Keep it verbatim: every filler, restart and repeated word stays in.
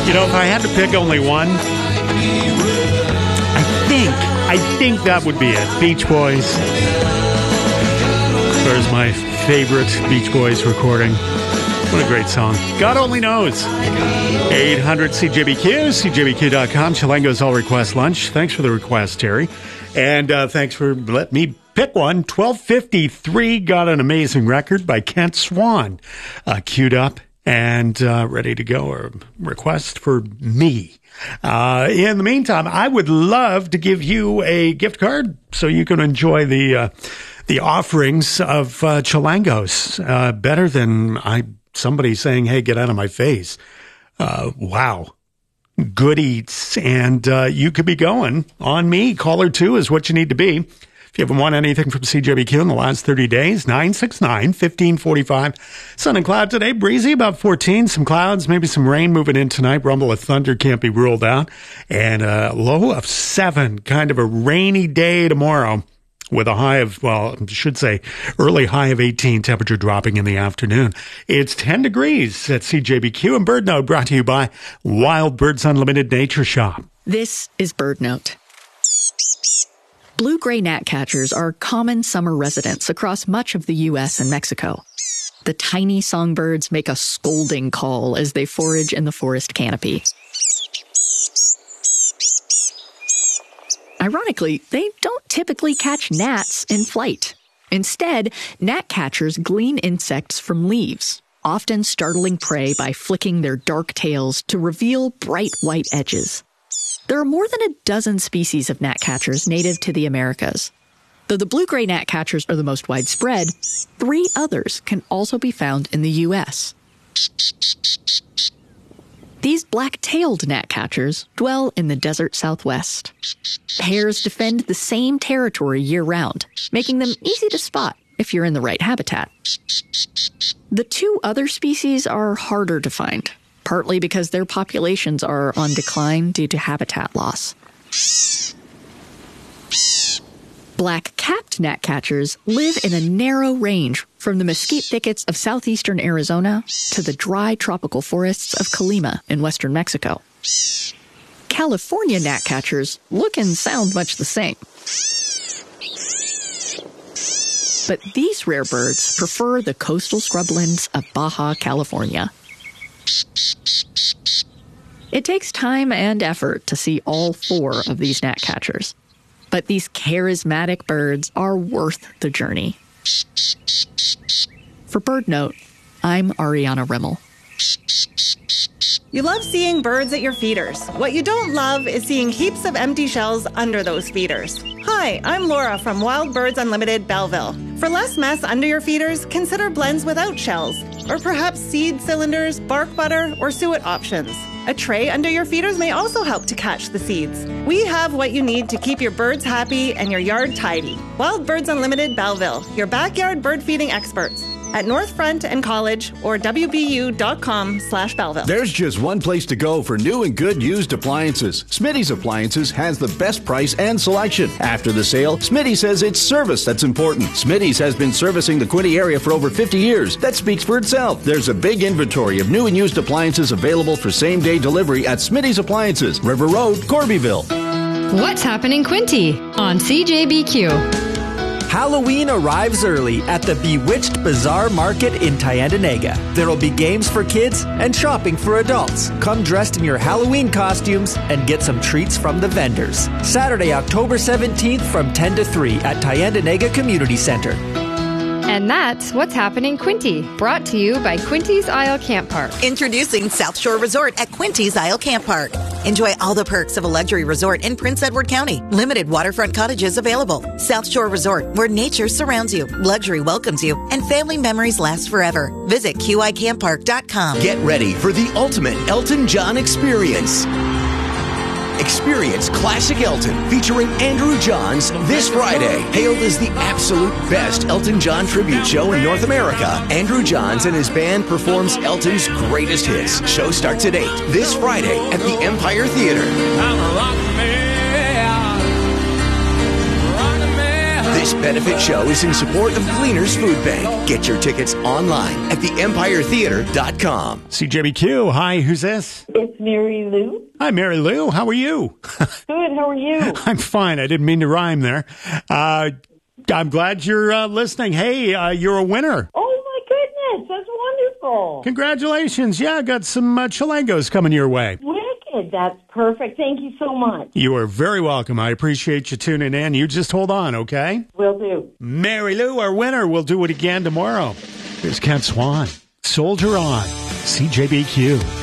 You know, if I had to pick only one, I think, I think that would be it. Beach Boys. There's my favorite Beach Boys recording. What a great song. God only knows. eight hundred C J B Q, C J B Q dot com. Chilango's All Request Lunch. Thanks for the request, Terry. And uh, thanks for letting me pick one. twelve fifty-three got an amazing record by Kent Swan. Uh, queued up and uh, ready to go. A request for me. Uh, in the meantime, I would love to give you a gift card so you can enjoy the uh, the offerings of uh, Chilangos. Uh, better than I somebody saying, hey, get out of my face. Uh, wow. Good eats. And uh, you could be going on me. Caller two is what you need to be. If you haven't won anything from C J B Q in the last thirty days, nine six nine, one five four five. Sun and cloud today. Breezy, about fourteen. Some clouds, maybe some rain moving in tonight. Rumble of thunder can't be ruled out. And a low of seven. Kind of a rainy day tomorrow with a high of, well, I should say early high of eighteen. Temperature dropping in the afternoon. It's ten degrees at C J B Q. And Bird Note brought to you by Wild Birds Unlimited Nature Shop. This is Bird Note. Blue-gray gnatcatchers are common summer residents across much of the U S and Mexico. The tiny songbirds make a scolding call as they forage in the forest canopy. Ironically, they don't typically catch gnats in flight. Instead, gnatcatchers glean insects from leaves, often startling prey by flicking their dark tails to reveal bright white edges. There are more than a dozen species of gnatcatchers native to the Americas. Though the blue-gray gnatcatchers are the most widespread, three others can also be found in the U S. These black-tailed gnatcatchers dwell in the desert Southwest. Pairs defend the same territory year-round, making them easy to spot if you're in the right habitat. The two other species are harder to find, partly because their populations are on decline due to habitat loss. Black-capped gnatcatchers live in a narrow range from the mesquite thickets of southeastern Arizona to the dry tropical forests of Colima in western Mexico. California gnatcatchers look and sound much the same. But these rare birds prefer the coastal scrublands of Baja California. It takes time and effort to see all four of these gnatcatchers, but these charismatic birds are worth the journey. For Bird Note, I'm Ariana Rimmel. You love seeing birds at your feeders. What you don't love is seeing heaps of empty shells under those feeders. Hi, I'm Laura from Wild Birds Unlimited Belleville. For less mess under your feeders, consider blends without shells, or perhaps seed cylinders, bark butter, or suet options. A tray under your feeders may also help to catch the seeds. We have what you need to keep your birds happy and your yard tidy. Wild Birds Unlimited Belleville, your backyard bird feeding experts. At North Front and College or W B U dot com slash Belleville. There's just one place to go for new and good used appliances. Smitty's Appliances has the best price and selection. After the sale, Smitty says it's service that's important. Smitty's has been servicing the Quinte area for over fifty years. That speaks for itself. There's a big inventory of new and used appliances available for same-day delivery at Smitty's Appliances, River Road, Corbyville. What's happening Quinte on C J B Q? Halloween arrives early at the Bewitched Bazaar Market in Tyendinaga. There'll be games for kids and shopping for adults. Come dressed in your Halloween costumes and get some treats from the vendors. Saturday, October seventeenth from ten to three at Tyendinaga Community Center. And that's What's Happening Quinte, brought to you by Quinte's Isle Camp Park. Introducing South Shore Resort at Quinte's Isle Camp Park. Enjoy all the perks of a luxury resort in Prince Edward County. Limited waterfront cottages available. South Shore Resort, where nature surrounds you, luxury welcomes you, and family memories last forever. Visit Q I camp park dot com. Get ready for the ultimate Elton John experience. Experience Classic Elton featuring Andrew Johns this Friday. Hailed as the absolute best Elton John tribute show in North America, Andrew Johns and his band performs Elton's greatest hits. Show starts at eight this Friday at the Empire Theater. This benefit show is in support of Cleaners Food Bank. Get your tickets online at the empire theater dot com. C J B Q, hi, who's this? It's Mary Lou. Hi, Mary Lou. How are you? Good, how are you? I'm fine. I didn't mean to rhyme there. Uh, I'm glad you're uh, listening. Hey, uh, you're a winner. Oh, my goodness. That's wonderful. Congratulations. Yeah, I got some uh, Chilangos coming your way. Wicked. That's perfect. Thank you so much. You are very welcome. I appreciate you tuning in. You just hold on, okay? Will do. Mary Lou, our winner. We'll do it again tomorrow. Here's Ken Swan. Soldier On. C J B Q.